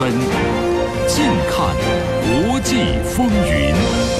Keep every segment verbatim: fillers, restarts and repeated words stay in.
分近看国际风云。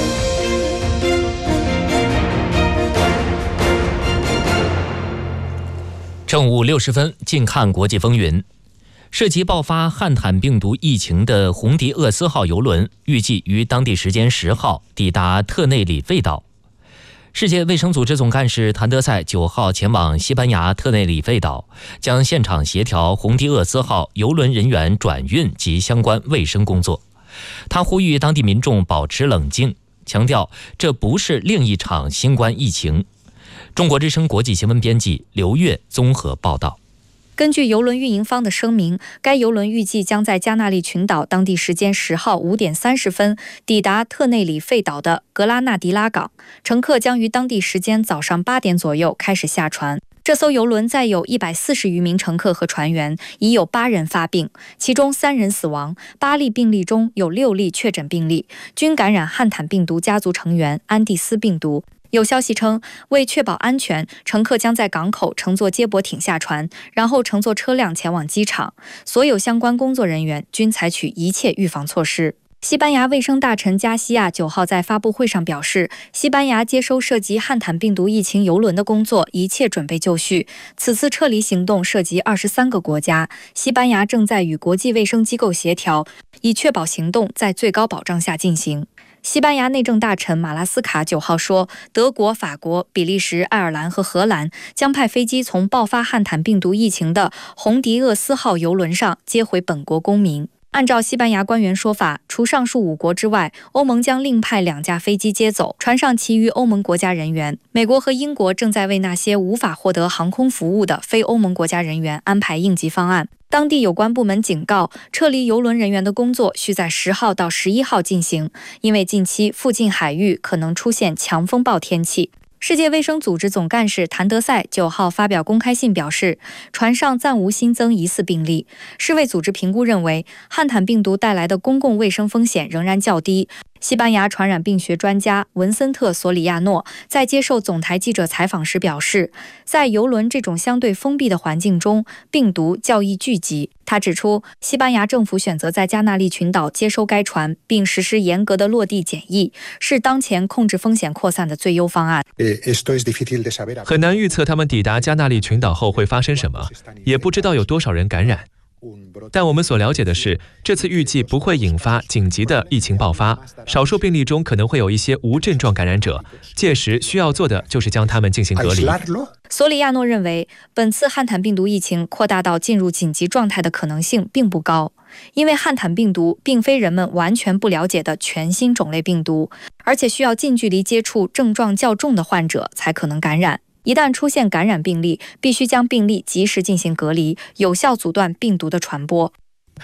正午六十分，近看国际风云。涉及爆发汉坦病毒疫情的红迪厄斯号邮轮预计于当地时间十号抵达特内里费岛。世界卫生组织总干事谭德赛九号前往西班牙特内里费岛，将现场协调红迪厄斯号邮轮人员转运及相关卫生工作。他呼吁当地民众保持冷静，强调这不是另一场新冠疫情。中国之声国际新闻编辑刘月综合报道。 根据邮轮运营方的声明，该邮轮预计将在加那利群岛当地时间十号五点三十分抵达特内里费岛的格拉纳迪拉港，乘客将于当地时间早上八点左右开始下船。这艘邮轮载有一百四十余名乘客和船员，已有八人发病，其中三人死亡，八例病例中有六例确诊病例，均感染汉坦病毒家族成员安第斯病毒。有消息称，为确保安全，乘客将在港口乘坐接驳艇下船，然后乘坐车辆前往机场。所有相关工作人员均采取一切预防措施。西班牙卫生大臣加西亚九号在发布会上表示，西班牙接收涉及汉坦病毒疫情邮轮的工作一切准备就绪。此次撤离行动涉及二十三个国家，西班牙正在与国际卫生机构协调，以确保行动在最高保障下进行。西班牙内政大臣马拉斯卡九号说，德国、法国、比利时、爱尔兰和荷兰将派飞机从爆发汉坦病毒疫情的红迪厄斯号邮轮上接回本国公民。按照西班牙官员说法，除上述五国之外，欧盟将另派两架飞机接走船上其余欧盟国家人员。美国和英国正在为那些无法获得航空服务的非欧盟国家人员安排应急方案。当地有关部门警告，撤离邮轮人员的工作需在十号到十一号进行，因为近期附近海域可能出现强风暴天气。世界卫生组织总干事谭德赛九号发表公开信表示，船上暂无新增疑似病例。世卫组织评估认为，汉坦病毒带来的公共卫生风险仍然较低。西班牙传染病学专家文森特·索里亚诺在接受总台记者采访时表示，在邮轮这种相对封闭的环境中，病毒较易聚集。他指出，西班牙政府选择在加那利群岛接收该船，并实施严格的落地检疫，是当前控制风险扩散的最优方案。 很难预测他们抵达加那利群岛后会发生什么，也不知道有多少人感染。但我们所了解的是，这次预计不会引发紧急的疫情爆发，少数病例中可能会有一些无症状感染者，届时需要做的就是将他们进行隔离。 索里亚诺认为，本次汉坦病毒疫情扩大到进入紧急状态的可能性并不高，因为汉坦病毒并非人们完全不了解的全新种类病毒，而且需要近距离接触症状较重的患者才可能感染。一旦出现感染病例，必须将病例及时进行隔离，有效阻断病毒的传播。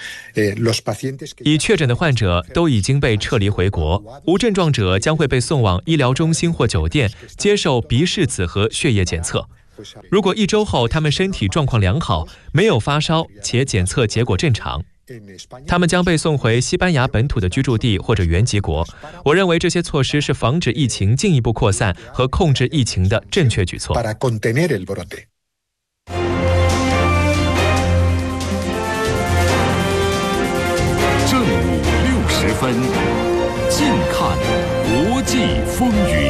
已确诊的患者都已经被撤离回国，无症状者将会被送往医疗中心或酒店接受鼻拭子和血液检测。如果一周后他们身体状况良好，没有发烧且检测结果正常，他们将被送回西班牙本土的居住地或者原籍国。我认为这些措施是防止疫情进一步扩散和控制疫情的正确举措。 正午六十分，近看国际风云。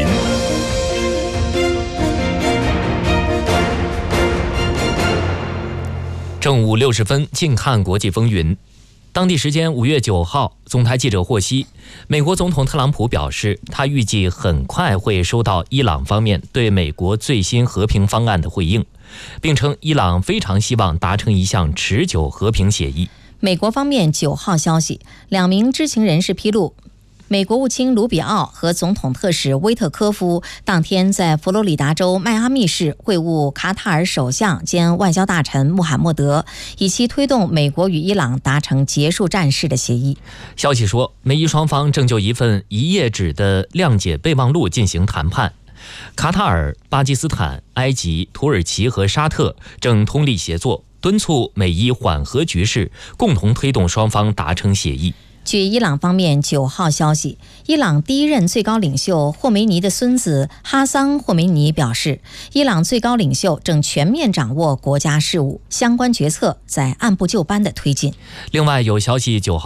正午六十分，近看国际风云。当地时间五月九号，总台记者获悉，美国总统特朗普表示，他预计很快会收到伊朗方面对美国最新和平方案的回应，并称伊朗非常希望达成一项持久和平协议。 美国方面九号消息，两名知情人士披露，美国务卿卢比奥和总统特使威特科夫当天在佛罗里达州迈阿密市会晤卡塔尔首相兼外交大臣穆罕默德，以期推动美国与伊朗达成结束战事的协议。 消息说，美伊双方正就一份一页纸的谅解备忘录进行谈判。卡塔尔、巴基斯坦、埃及、土耳其和沙特正通力协作，敦促美伊缓和局势，共同推动双方达成协议。 据伊朗方面九号消息，伊朗第一任最高领袖霍梅尼的孙子哈桑·霍梅尼表示，伊朗最高领袖正全面掌握国家事务，相关决策在按部就班的推进。 另外有消息，九号